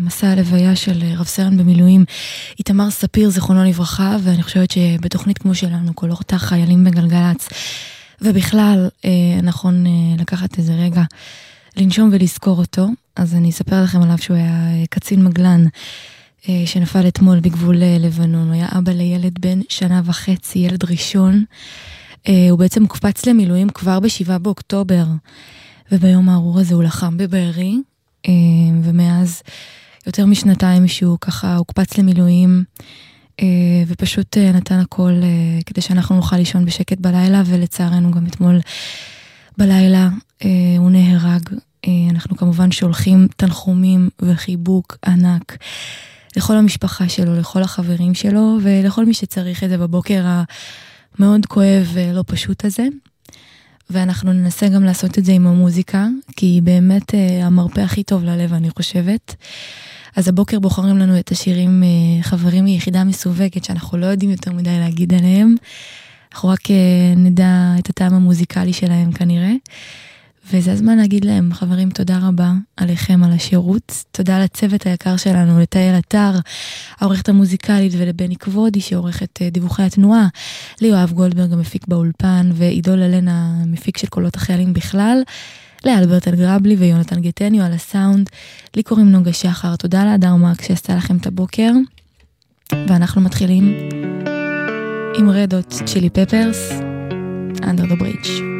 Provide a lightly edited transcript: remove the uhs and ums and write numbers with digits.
מסע הלוויה של רב סרן במילואים איתמר ספיר, זיכרונו לברכה, ואני חושבת שבתוכנית כמו שלנו, כל אותה חיילים בגלגלץ, ובכלל נכון לקחת איזה רגע לנשום ולזכור אותו. אז אני אספר לכם עליו שהוא היה קצין מגלן שנפל אתמול בגבול לבנון. הוא היה אבא לילד בן 1.5 שנה, ילד ראשון. הוא בעצם הוקפץ למילואים כבר ב7 באוקטובר, וביום הארור הזה הוא לחם בבארי, ומאז יותר משנתיים שהוא ככה הוקפץ למילואים, ופשוט נתן הכל כדי שאנחנו נוכל לישון בשקט בלילה, ולצערנו גם אתמול בלילה הוא נהרג. אנחנו כמובן שולחים תנחומים וחיבוק ענק לכל המשפחה שלו, לכל החברים שלו, ולכל מי שצריך את זה בבוקר המאוד כואב ולא פשוט הזה. ואנחנו ננסה גם לעשות את זה עם המוזיקה, כי היא באמת המרפא הכי טוב ללב, אני חושבת. אז הבוקר בוחרים לנו את השירים חברים מיחידה מסווגת, שאנחנו לא יודעים יותר מדי להגיד עליהם. אנחנו רק נדע את הטעם המוזיקלי שלהם כנראה. וזה הזמן להגיד להם, חברים, תודה רבה עליכם על השירות. תודה לצוות היקר שלנו, לתאל אתר, העורכת המוזיקלית, ולבני כבודי שעורכת דיווחי התנועה, ליואב גולדברג המפיק באולפן, ועידול אלן המפיק של קולות החיילים בכלל, לאלברט אלגרבלי ויונתן גטניו על הסאונד. לי קוראים נוגה שחר, תודה להדר מרק שעשתה לכם את הבוקר. ואנחנו מתחילים עם רדות צ'ילי פפרס, Under the Bridge.